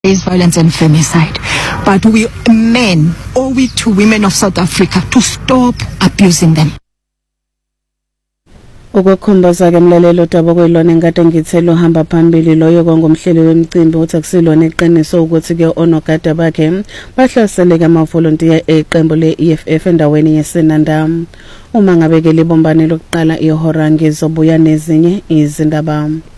against violence and femicide, but we men owe it to women of South Africa to stop abusing them. Ukukhumbuza ke mlalelo daba kuyilona engade ngithelo hamba phambili loyo kwangomhleli wemicimbi uthi akusilona iqiniso ukuthi ke onogada bakhe bahlaseleke ama-volunteer eqembu le-EFF endaweni yeSenanda. Uma ngabe ke libombane lokuqala ihora ngizobuya nezinye izindaba.